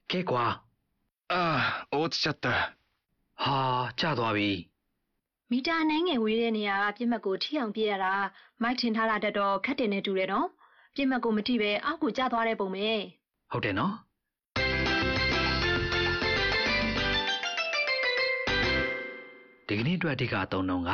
ကဲကွာ落ちちゃった。 ဟာကြာသွားပြီမီတာအနှဲငယ်ဝေးတဲ့နေရာကပြစ်မှတ်ကိုထိအောင်ပြရတာမိုက်ထင်ထားတာတက်တော့ခက်တယ်နဲ့တူတယ်နော်ပြစ်မှတ်ကိုမထိပဲအောက်ကိုကျသွားတဲ့ပုံပဲဟုတ်တယ်နော်ဒီကနေ့အတွက်အဓိကအသုံးနှုန်းက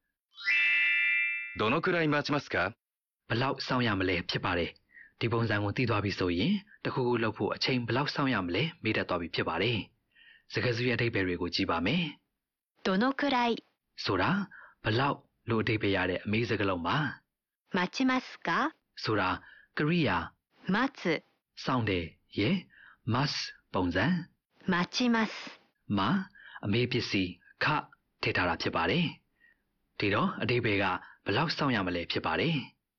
どのくらい待ちますかဘလောက်စောင့်ရမလဲဖြစ်ပါတယ်ဒီပုံစံကိုသိသွားပြီဆိုရင်တခုခုလုပ်ဖို့အချိန်ဘလောက်စောင့်ရမလဲမေးတတ်သွားပြီဖြစ်ပါတယ်စကားစုရဲ့အဓိပ္ပာယ်တွေကိုကြည့်ပါမယ်どのくらいဆိုတာဘလောက်လို့အဓိပ္ပာယ်ရတဲ့အမေးစကားလုံးပါ待ちますかဆိုတာကရိယာ待つစောင့်တယ်ရေ must ပုံစံ待ちますမှာအမေးပစ္စည်းခထည့်ထားတာဖြစ်ပါတယ်ဒီတော့အဓိပ္ပာယ်ကဘလောက်စောင့်ရမလဲဖြစ်ပါတယ်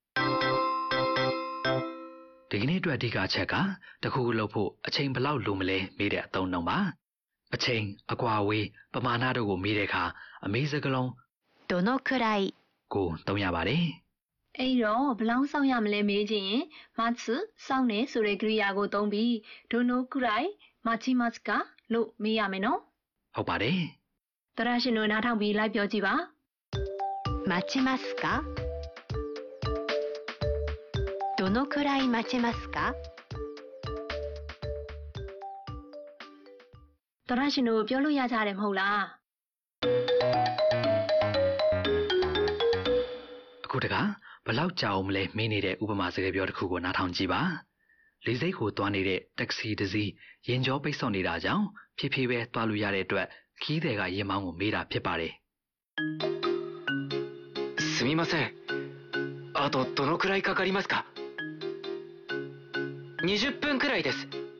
ဒီကနေ့အတွက်အဓိကအချက်ကတခုခုလုပ်ဖို့အချိန်ဘလောက်လိုမလဲမေးတဲ့အသုံးနှုန်းပါအချိန်အကွာအဝေးပမာဏတို့ကိုမေးတဲ့အခါအမေးစကားလုံးどのくらいကိုသုံးရပါတယ်အဲ့တော့ဘလောက်စောင့်ရမလဲမေးချင်ရင်待つစောင့်နေဆိုတဲ့ကရိယာကိုသုံးပြီးどのくらい待ちますかလို့မေးရမယ်နော်ဟုတ်ပါတယ်သရရှင်တို့နားထောင်ပြီးလိုက်ပြောကြည့်ပါ待ちますかどのくらい待ちますかသရရှင်တို့ပြောလို့ရကြတယ်မဟုတ်လားအခုတကဘလောက်ကြာအောင်မလဲမင်းနေတဲ့ဥပမာစကားပြောတစ်ခုကိုနားထောင်ကြည့်ပါလေးစိတ်ကိုသွားနေတဲ့တက္ကစီတစ်စီးရင်ကျော်ပိတ်ဆို့နေတာကြောင့်ဖြည်းဖြည်းပဲသွားလို့ရတဲ့အတွက်ခီးသည်ကရင်မောင်းကိုမေးတာဖြစ်ပါတယ်すみませんあとどのくらいかかりますか20分くらいです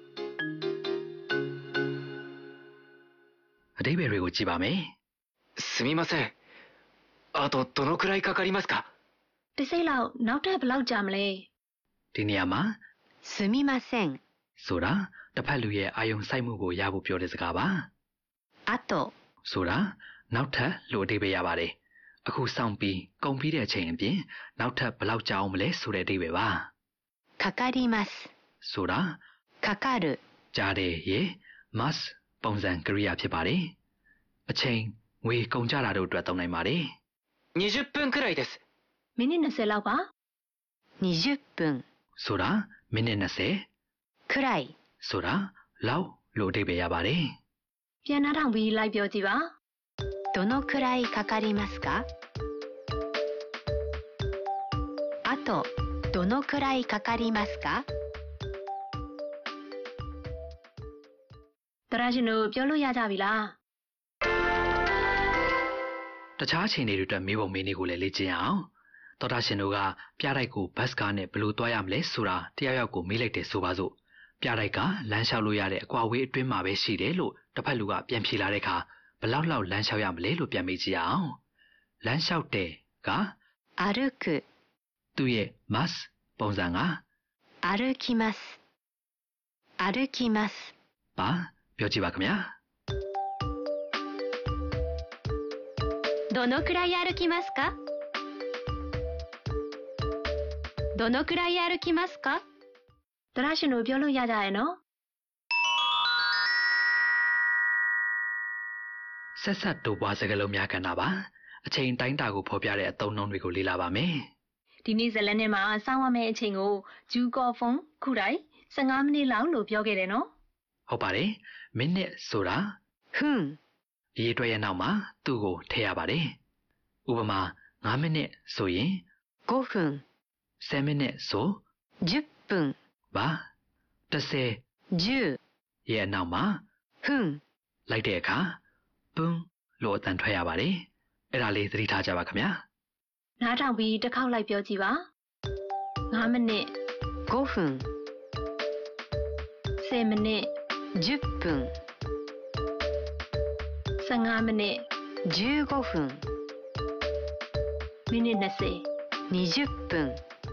အဓိပ္ပာယ်တွေကိုကြည့်ပါမယ်すみませんあとどのくらいかかりますかတစ်စိတ်လောက်နောက်ထပ်ဘယ်လောက်ကြာမလဲဒီနေရာမှာすみませんဆိုတာတစ်ဖက်လူရဲ့အာယုံစိုက်မှုကိုရဖို့ပြောတဲ့စကားပါあとဆိုတာနောက်ထပ်လို့အဓိပ္ပာယ်ရပါတယ်အခုစောင့်ပြီးကုန်ပြီးတဲ့အချိန်အပြင်နောက်ထပ်ဘယ်လောက်ကြာအောင်မလဲဆိုတဲ့အဓိပ္ပာယ်ပါかかりますဆိုတာかかるကြားတယ်ရေ must ပုံစံကရိယာဖြစ်ပါတယ်အချိန်ငွေကုန်ကြတာတို့အတွက်သုံးနိုင်ပါတယ် 20分くらいですမိနစ်20လောက်ပါ20分ဆိုတာမိနစ်20 くらいဆိုတာလောက်လို့အဓိပ္ပာယ်ရပါတယ်ပြန်နှားထောင်ပြီးလိုက်ပြောကြည့်ပါどのくらいかかりますかあとどのくらいかかりますかတရာရှင်တို့ပြောလို့ရကြပြီလားတခြားအချိန်တွေအတွက်မေးဖို့မေးနေကိုလည်းလေ့ကျင့်အောင်တော်တာရှင်တို့ကပြတိုက်ကိုဘတ်စကားနဲ့ဘယ်လိုသွားရမလဲဆိုတာတယောက်ယောက်ကိုမေးလိုက်တယ်ဆိုပါစို့ပြတိုက်ကလမ်းလျှောက်လို့ရတဲ့အကွာဝေးအတွင်းမှာပဲရှိတယ်လို့တစ်ဖက်လူကပြန်ဖြေလာတဲ့အခါဘယ်လောက်လောက်လမ်းလျှောက်ရမလဲလို့ပြန်မေးကြည့်အောင်လမ်းလျှောက်တယ်က歩くသူ့ရဲ့ must ပုံစံက歩きます歩きますပါပြောကြည့်ပါခင်ဗျာどのくらい歩きますかどのくらい歩きますかတရရှင်တို့ပြောလို့ရကြရဲ့နော်ဆက်ဆက်တိုးပွားစကားလုံးများကဏ္ဍပါအချိန်တိုင်းတာကိုဖော်ပြတဲ့အသုံးအနှုန်းတွေကိုလေ့လာပါမယ်ဒီနေ့ဇာတ်လမ်းထဲမှာစောင့်ရမယ့်အချိန်ကိုဂျူကော်ဖုန်းခုတိုင်း15မိနစ်လောက်လို့ပြောခဲ့တယ်နော်ဟုတ်ပါတယ်မိနစ်ဆိုတာဟွန်းဒီအတွက်ရဲ့နောက်မှာသူ့ကိုထည့်ရပါတယ်ဥပမာ9မိနစ်ဆိုရင် 5分 10မိနစ်ဆို 10分ပါ 10 ရဲ့နောက်မှာ分လိုက်တဲ့အခါပွန်းလို့အတန်ထွက်ရပါတယ်အဲ့ဒါလေးသတိထားကြပါခင်ဗျာနားထောင်ပြီးတစ်ခေါက်လိုက်ပြောကြည့်ပါ9မိနစ်5分10မိနစ်10分15မိနစ်15分မိနစ်20分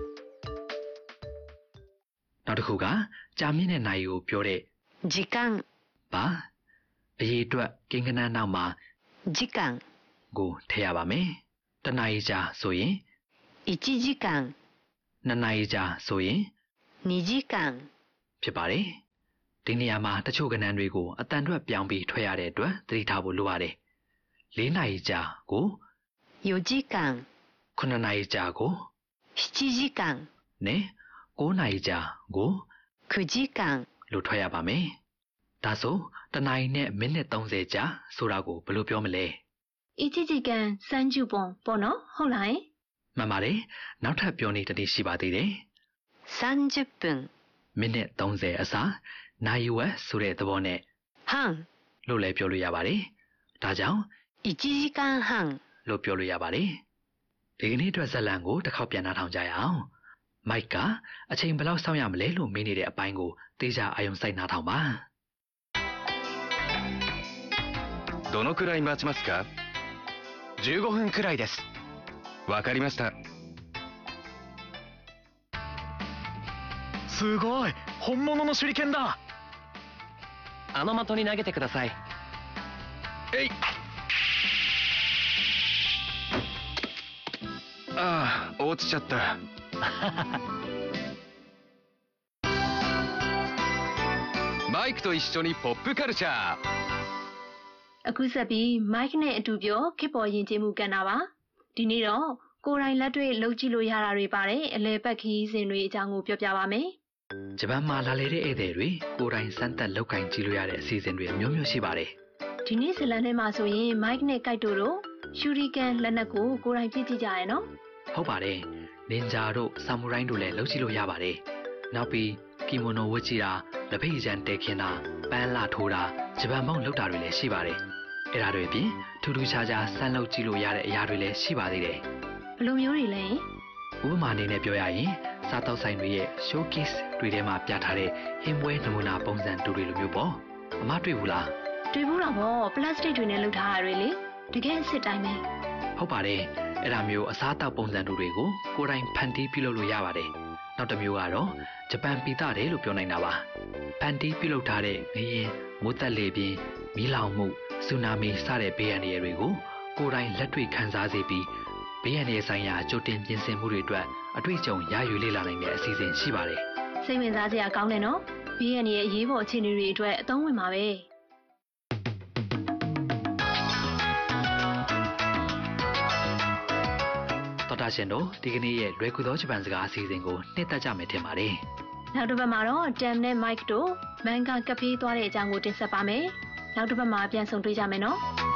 နောက်တစ်ခုကကြာမြင့်တဲ့နိုင်ကိုပြောတဲ့時間ပါအရေးအတွက်ကိန်းဂဏန်းနောက်မှာ時間ကိုထည့်ရပါမယ်တနာရီကြာဆိုရင် 1時間 2နာရီကြာဆိုရင် 2時間ဖြစ်ပါတယ်ဒီနေရာမှာတချို့ကဏ္ဍတွေကိုအတန်ထွက်ပြောင်းပြီးထွက်ရတဲ့အတွက်သတိထားဖို့လိုပါတယ်။၄နာရီကြာကို 4時間 9နာရီကြာကို 7時間နဲ့9နာရီကြာကို 9時間လို့ထွက်ရပါမယ်။ဒါဆိုတနာရီနဲ့မိနစ်30ကြာဆိုတာကိုဘယ်လိုပြောမလဲ 1時間30分ပေါ့နော်ဟုတ်လား။မှန်ပါတယ်။နောက်ထပ်ပြောနေတည်းရှိပါသေးတယ် 30分မိနစ်30အစားနိုင်ဝက်ဆိုတဲ့သဘောနဲ့半လို့လည်းပြောလို့ရပါတယ်။ဒါကြောင့် 1時間半လို့ပြောလို့ရပါတယ်။ဒီကနေ့အတွက်ဇာတ်လမ်းကိုတစ်ခေါက်ပြန်နှာထောင်ကြရအောင်။မိုက်ကအချိန်ဘယ်လောက်စောင့်ရမလဲလို့မေးနေတဲ့အပိုင်းကိုသေချာအာရုံစိုက်နှာထောင်ပါどのくらい待ちますか15分くらいですわかりましたすごい本物の手裏剣だあの的に投げてくださいえいああ落ちちゃったマイクと一緒にポップカルチャーအခုဆက်ပြီး Mike နဲ့အတူပြောခေတ်ပေါ်ယဉ်ကျေးမှုကဏ္ဍပါဒီနေ့တော့ကိုယ်တိုင်လက်တွေ့လုပ်ကြည့်လို့ရတာတွေပါတယ်အလဲပတ်ခီးစဉ်တွေအကြောင်းကိုပြောပြပါမယ်ဂျပန်မှာလာလေတဲ့ဧည့်သည်တွေကိုယ်တိုင်စမ်းသပ်လောက်ကင်ကြည့်လို့ရတဲ့အစီအစဉ်တွေအမျိုးမျိုးရှိပါတယ်ဒီနေ့ဇလန်ထဲမှာဆိုရင် Mike နဲ့ Kite တို့ရှူရီကန်လက်နက်ကိုကိုယ်တိုင်ပြည့်ကြည့်ကြရနော်ဟုတ်ပါတယ်နင်ဂျာတို့ဆာမူရိုင်းတို့လည်းလုပ်ကြည့်လို့ရပါတယ်နောက်ပြီးကီမိုနိုဝတ်ကြည့်တာလက်ဖက်ရည်တဲခင်းတာပန်းလာထိုးတာဂျပန်မောင်းလုပ်တာတွေလည်းရှိပါတယ်အဲ့ဒါတွေအပြင်ထူးထူးခြားခြားဆန်းလုပ်ကြည့်လို့ရတဲ့အရာတွေလည်းရှိပါသေးတယ်ဘယ်လိုမျိုးတွေလဲဥပမာအနေနဲ့ပြောရရင်စားတောက်ဆိုင်တွေရဲ့ showcase တွေထဲမှာပြထားတဲ့ဟင်းပွဲနမူနာပုံစံတူတွေလိုမျိုးပေါ့အမတွေ့ဘူးလားတွေ့ဘူးတော့ဗောပလတ်စတစ်တွေနဲ့လုပ်ထားတာတွေလေတကယ်အစ်စ်တိုင်းပဲဟုတ်ပါတယ်အဲ့ဒါမျိုးအစားတောက်ပုံစံတူတွေကိုကိုယ်တိုင်ဖန်တီးပြုလုပ်လို့ရပါတယ်နောက်တစ်မျိုးကတော့ဂျပန်ပီတာတယ်လို့ပြောနိုင်တာပါဖန်တီးပြုလုပ်ထားတဲ့ငရင်မိုးသက်လေပြင်းမီးလောင်မှုဆူနာမီစတဲ့ဘေးအန္တရာယ်တွေကိုကိုယ်တိုင်လက်တွေ့ခံစားစေပြီးဘေးအန္တရာယ်ဆိုင်ရာကြိုတင်ပြင်ဆင်မှုတွေအတွက်အတွေ့အကြုံရယူလေ့လာနိုင်တဲ့အစီအစဉ်ရှိပါတယ်စိတ်ဝင်စားစရာကောင်းတယ်နော်ဘေးအန္တရာယ်အရေးပေါ်အခြေအနေတွေအတွက်အသုံးဝင်ပါပဲတော်တာရှင်တို့ဒီကနေ့ရဲ့လွယ်ကူသောဂျပန်စကားအစီအစဉ်ကိုနှစ်သက်ကြမယ်ထင်ပါတယ်နောက်တစ်ပတ်မှာတော့ Tam နဲ့ Mike တို့မန်ဂါကဖေးသွားတဲ့အကြောင်းကိုတင်ဆက်ပါမယ်နောက်တစ်ပတ်မှာပြန်ဆုံတွေ့ကြမယ်နော်